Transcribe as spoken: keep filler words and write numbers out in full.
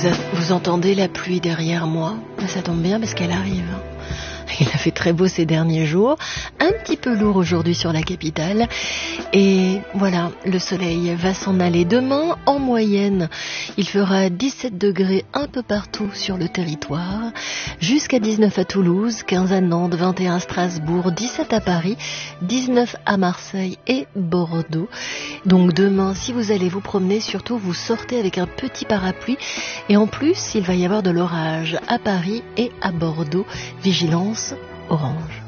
Vous, a, vous entendez la pluie derrière moi? Ça tombe bien parce qu'elle arrive. Il a fait très beau ces derniers jours, un petit peu lourd aujourd'hui sur la capitale. Et voilà, le soleil va s'en aller demain. En moyenne, il fera dix-sept degrés un peu partout sur le territoire, jusqu'à dix-neuf à Toulouse, quinze à Nantes, vingt et un à Strasbourg, dix-sept à Paris, dix-neuf à Marseille et Bordeaux. Donc demain, si vous allez vous promener, surtout vous sortez avec un petit parapluie. Et en plus, il va y avoir de l'orage à Paris et à Bordeaux. Vigilance orange.